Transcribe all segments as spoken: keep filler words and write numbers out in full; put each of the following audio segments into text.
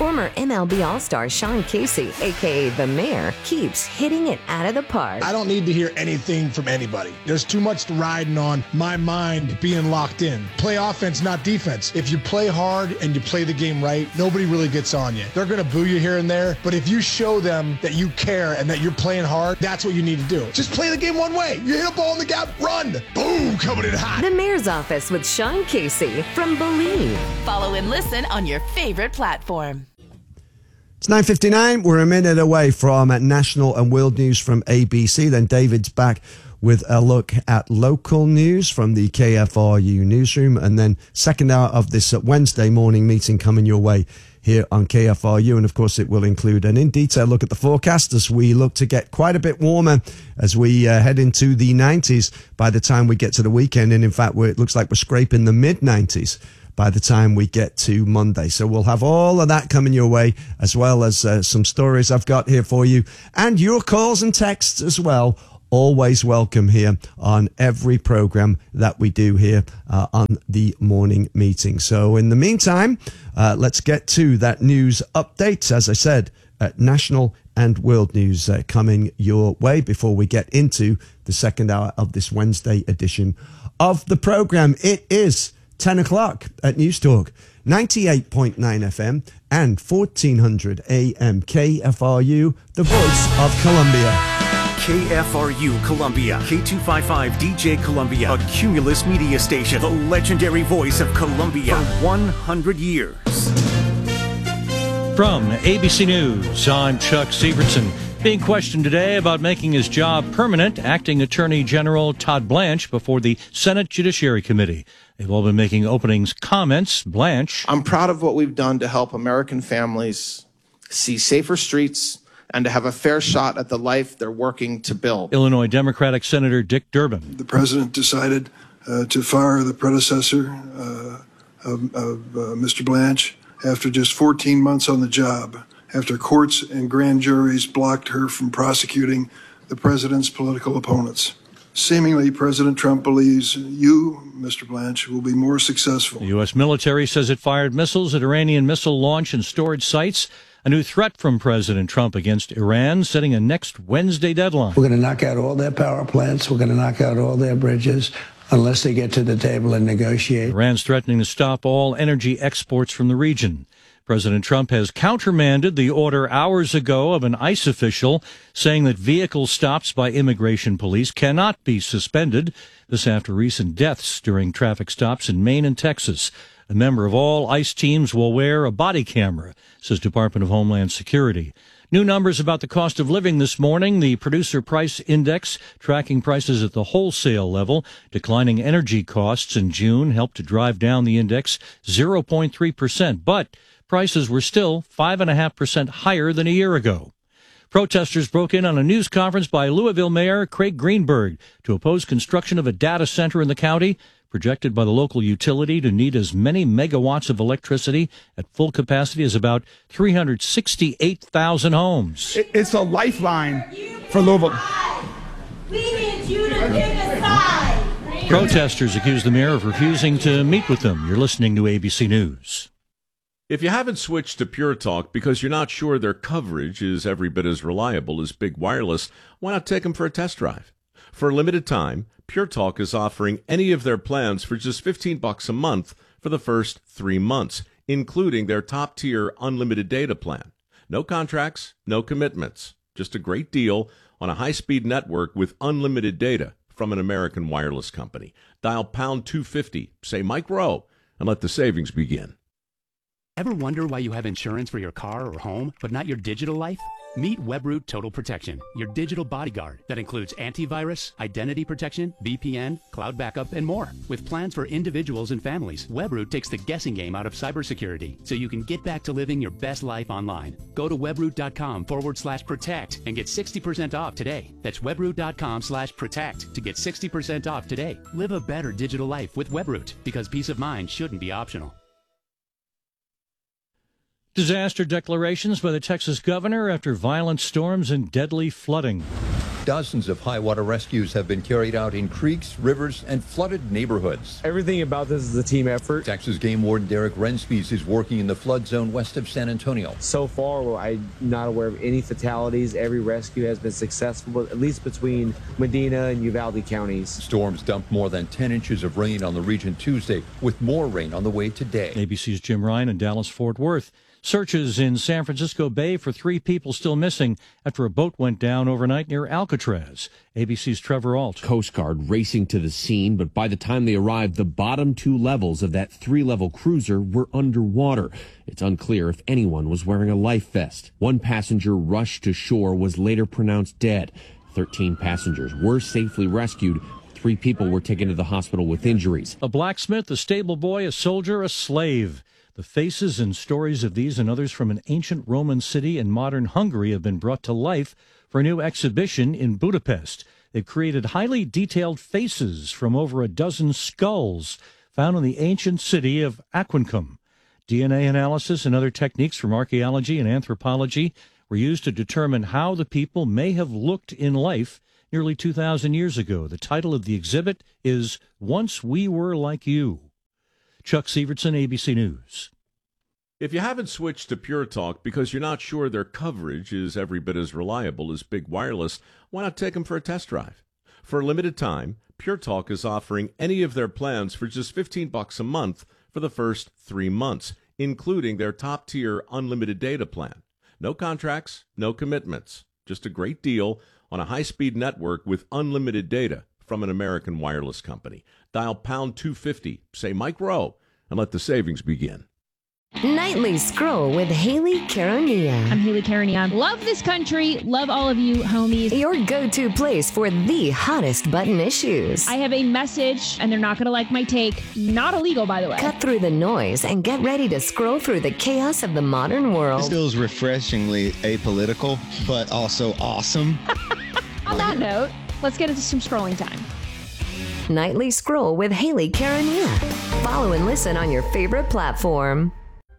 Former M L B All-Star Sean Casey, a k a. The Mayor, keeps hitting it out of the park. I don't need to hear anything from anybody. There's too much riding on my mind being locked in. Play offense, not defense. If you play hard and you play the game right, nobody really gets on you. They're going to boo you here and there, but if you show them that you care and that you're playing hard, that's what you need to do. Just play the game one way. You hit a ball in the gap, run. Boom, coming in hot. The Mayor's Office with Sean Casey from Believe. Follow and listen on your favorite platform. It's nine fifty-nine. We're a minute away from national and world news from A B C. Then David's back with a look at local news from the K F R U newsroom. And then second hour of this Wednesday morning meeting coming your way here on K F R U. And of course, it will include an in-detail look at the forecast as we look to get quite a bit warmer as we uh, head into the nineties by the time we get to the weekend. And in fact, we're, it looks like we're scraping the mid nineties by the time we get to Monday. So we'll have all of that coming your way, as well as uh, some stories I've got here for you, and your calls and texts as well. Always welcome here on every program that we do here uh, on the morning meeting. So in the meantime, uh, let's get to that news update. As I said, uh, national and world news uh, coming your way before we get into the second hour of this Wednesday edition of the program. It is ten o'clock at News Talk, ninety-eight point nine F M and fourteen hundred A M K F R U, the voice of Columbia. K F R U Columbia, K two fifty-five D J Columbia, a Cumulus media station, the legendary voice of Columbia for one hundred years. From A B C News, I'm Chuck Severson. Being questioned today about making his job permanent, Acting Attorney General Todd Blanche before the Senate Judiciary Committee. They've all been making openings comments. Blanche. I'm proud of what we've done to help American families see safer streets and to have a fair shot at the life they're working to build. Illinois Democratic Senator Dick Durbin. The president decided uh, to fire the predecessor uh, of, of uh, Mister Blanche after just fourteen months on the job, after courts and grand juries blocked her from prosecuting the president's political opponents. Seemingly, President Trump believes you, Mister Blanche, will be more successful. The U S military says it fired missiles at Iranian missile launch and storage sites. A new threat from President Trump against Iran, setting a next Wednesday deadline. We're going to knock out all their power plants. We're going to knock out all their bridges unless they get to the table and negotiate. Iran's threatening to stop all energy exports from the region. President Trump has countermanded the order hours ago of an ICE official saying that vehicle stops by immigration police cannot be suspended. This after recent deaths during traffic stops in Maine and Texas. A member of all ICE teams will wear a body camera, says Department of Homeland Security. New numbers about the cost of living this morning. The Producer Price Index tracking prices at the wholesale level. Declining energy costs in June helped to drive down the index zero point three percent, but prices were still five point five percent higher than a year ago. Protesters broke in on a news conference by Louisville Mayor Craig Greenberg to oppose construction of a data center in the county, projected by the local utility to need as many megawatts of electricity at full capacity as about three hundred sixty-eight thousand homes. It's a lifeline for Louisville. We need you to pick a side. Protesters accused the mayor of refusing to meet with them. You're listening to A B C News. If you haven't switched to Pure Talk because you're not sure their coverage is every bit as reliable as Big Wireless, why not take them for a test drive? For a limited time, Pure Talk is offering any of their plans for just fifteen bucks a month for the first three months, including their top-tier unlimited data plan. No contracts, no commitments. Just a great deal on a high-speed network with unlimited data from an American wireless company. Dial pound two fifty, say Mike Rowe, and let the savings begin. Ever wonder why you have insurance for your car or home, but not your digital life? Meet Webroot Total Protection, your digital bodyguard that includes antivirus, identity protection, V P N, cloud backup, and more. With plans for individuals and families, Webroot takes the guessing game out of cybersecurity so you can get back to living your best life online. Go to webroot.com forward slash protect and get sixty percent off today. That's webroot.com slash protect to get sixty percent off today. Live a better digital life with Webroot, because peace of mind shouldn't be optional. Disaster declarations by the Texas governor after violent storms and deadly flooding. Dozens of high water rescues have been carried out in creeks, rivers, and flooded neighborhoods. Everything about this is a team effort. Texas Game Warden Derek Renspies is working in the flood zone west of San Antonio. So far, well, I'm not aware of any fatalities. Every rescue has been successful, at least between Medina and Uvalde counties. Storms dumped more than ten inches of rain on the region Tuesday, with more rain on the way today. A B C's Jim Ryan in Dallas-Fort Worth. Searches in San Francisco Bay for three people still missing after a boat went down overnight near Alcatraz. A B C's Trevor Alt. Coast Guard racing to the scene, but by the time they arrived, the bottom two levels of that three-level cruiser were underwater. It's unclear if anyone was wearing a life vest. One passenger rushed to shore was later pronounced dead. Thirteen passengers were safely rescued. Three people were taken to the hospital with injuries. A blacksmith, a stable boy, a soldier, a slave. The faces and stories of these and others from an ancient Roman city in modern Hungary have been brought to life for a new exhibition in Budapest. They've created highly detailed faces from over a dozen skulls found in the ancient city of Aquincum. D N A analysis and other techniques from archaeology and anthropology were used to determine how the people may have looked in life nearly two thousand years ago. The title of the exhibit is Once We Were Like You. Chuck Sievertson, A B C News. If you haven't switched to Pure Talk because you're not sure their coverage is every bit as reliable as big wireless, why not take them for a test drive? For a limited time, Pure Talk is offering any of their plans for just fifteen bucks a month for the first three months, including their top-tier unlimited data plan. No contracts, no commitments, just a great deal on a high-speed network with unlimited data from an American wireless company. Dial pound two fifty, say Mike Rowe, and let the savings begin. Nightly Scroll with Haley Caronia. I'm Haley Caronia. Love this country. Love all of you, homies. Your go-to place for the hottest button issues. I have a message, and they're not going to like my take. Not illegal, by the way. Cut through the noise and get ready to scroll through the chaos of the modern world. This feels refreshingly apolitical, but also awesome. On that note, let's get into some scrolling time. Nightly Scroll with Haley Caronia. Follow and listen on your favorite platform.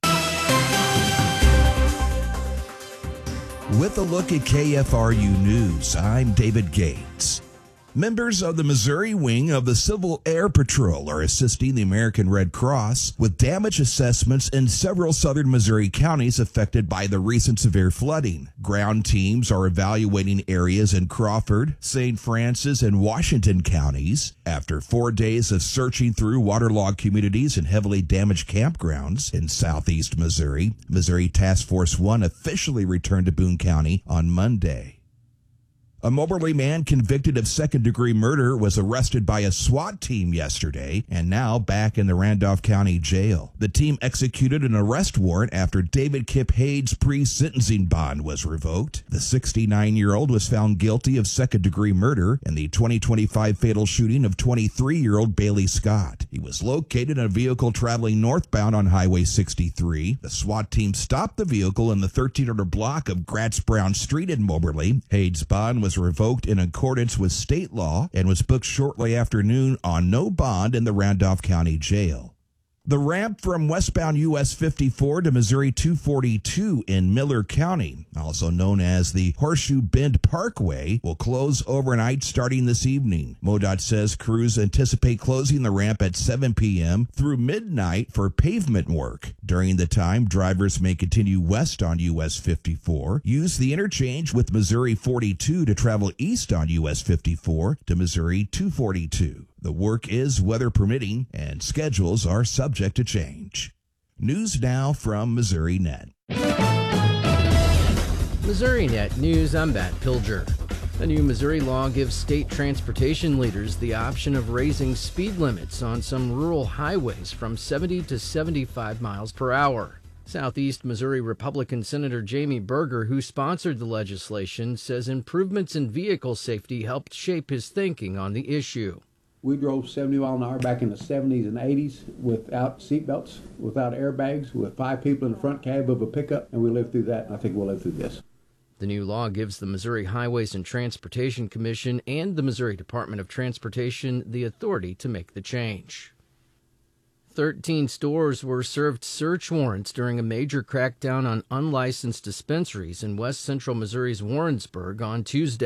With a look at K F R U News, I'm David Gates. Members of the Missouri wing of the Civil Air Patrol are assisting the American Red Cross with damage assessments in several southern Missouri counties affected by the recent severe flooding. Ground teams are evaluating areas in Crawford, Saint Francis, and Washington counties. After four days of searching through waterlogged communities and heavily damaged campgrounds in southeast Missouri, Missouri Task Force one officially returned to Boone County on Monday. A Moberly man convicted of second-degree murder was arrested by a SWAT team yesterday and now back in the Randolph County Jail. The team executed an arrest warrant after David Kip Hayes' pre-sentencing bond was revoked. The sixty-nine-year-old was found guilty of second-degree murder in the twenty twenty-five fatal shooting of twenty-three-year-old Bailey Scott. He was located in a vehicle traveling northbound on Highway sixty-three. The SWAT team stopped the vehicle in the thirteen hundred block of Gratz Brown Street in Moberly. Hayes' bond was revoked in accordance with state law and was booked shortly after noon on no bond in the Randolph County Jail. The ramp from westbound U S fifty-four to Missouri two forty-two in Miller County, also known as the Horseshoe Bend Parkway, will close overnight starting this evening. MoDOT says crews anticipate closing the ramp at seven p.m. through midnight for pavement work. During the time, drivers may continue west on U S fifty-four, use the interchange with Missouri forty-two to travel east on U S fifty-four to Missouri two forty-two. The work is weather permitting, and schedules are subject to change. News now from Missouri Net. Missouri Net News, I'm Matt Pilger. A new Missouri law gives state transportation leaders the option of raising speed limits on some rural highways from seventy to seventy-five miles per hour. Southeast Missouri Republican Senator Jamie Berger, who sponsored the legislation, says improvements in vehicle safety helped shape his thinking on the issue. We drove seventy miles an hour back in the seventies and eighties without seatbelts, without airbags, with five people in the front cab of a pickup, and we lived through that, and I think we'll live through this. The new law gives the Missouri Highways and Transportation Commission and the Missouri Department of Transportation the authority to make the change. Thirteen stores were served search warrants during a major crackdown on unlicensed dispensaries in west central Missouri's Warrensburg on Tuesday.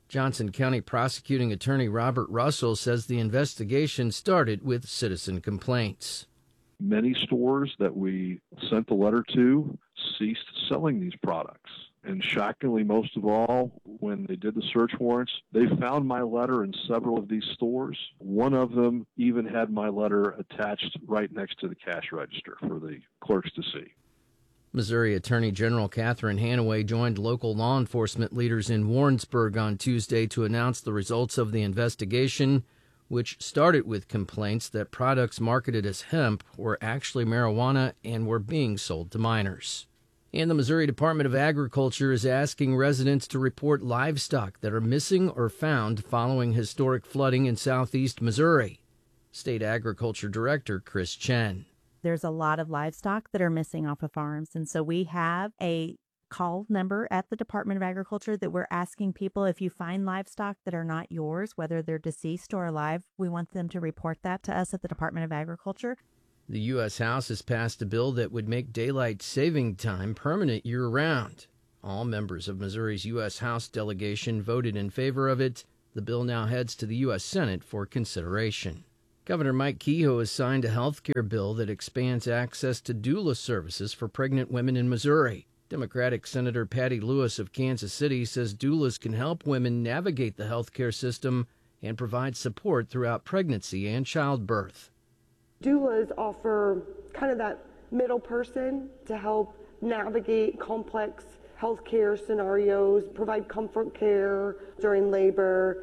Johnson County Prosecuting Attorney Robert Russell says the investigation started with citizen complaints. Many stores that we sent the letter to ceased selling these products. And shockingly, most of all, when they did the search warrants, they found my letter in several of these stores. One of them even had my letter attached right next to the cash register for the clerks to see. Missouri Attorney General Catherine Hanaway joined local law enforcement leaders in Warrensburg on Tuesday to announce the results of the investigation, which started with complaints that products marketed as hemp were actually marijuana and were being sold to minors. And the Missouri Department of Agriculture is asking residents to report livestock that are missing or found following historic flooding in southeast Missouri. State Agriculture Director Chris Chen. There's a lot of livestock that are missing off of farms, and so we have a call number at the Department of Agriculture that we're asking people, if you find livestock that are not yours, whether they're deceased or alive, we want them to report that to us at the Department of Agriculture. The U S House has passed a bill that would make daylight saving time permanent year-round. All members of Missouri's U S House delegation voted in favor of it. The bill now heads to the U S Senate for consideration. Governor Mike Kehoe has signed a health care bill that expands access to doula services for pregnant women in Missouri. Democratic Senator Patty Lewis of Kansas City says doulas can help women navigate the health care system and provide support throughout pregnancy and childbirth. Doulas offer kind of that middle person to help navigate complex healthcare scenarios, provide comfort care during labor.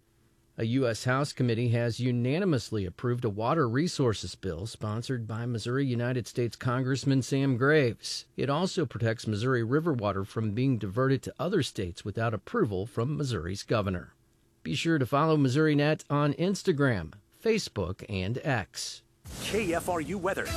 A U S House committee has unanimously approved a water resources bill sponsored by Missouri United States Congressman Sam Graves. It also protects Missouri River water from being diverted to other states without approval from Missouri's governor. Be sure to follow Missouri Net on Instagram, Facebook, and X. K F R U weather.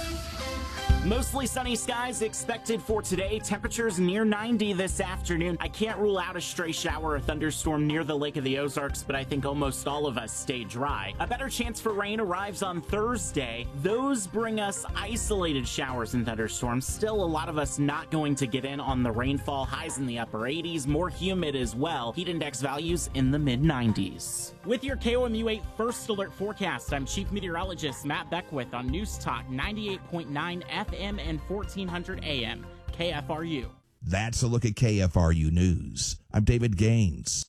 Mostly sunny skies expected for today. Temperatures near ninety this afternoon. I can't rule out a stray shower or thunderstorm near the Lake of the Ozarks, but I think almost all of us stay dry. A better chance for rain arrives on Thursday. Those bring us isolated showers and thunderstorms. Still, a lot of us not going to get in on the rainfall. Highs in the upper eighties, more humid as well. Heat index values in the mid nineties. With your K O M U eight First Alert forecast, I'm Chief Meteorologist Matt Beckwith on News Talk ninety-eight point nine F M and fourteen hundred A M, K F R U. That's a look at K F R U News. I'm David Gaines.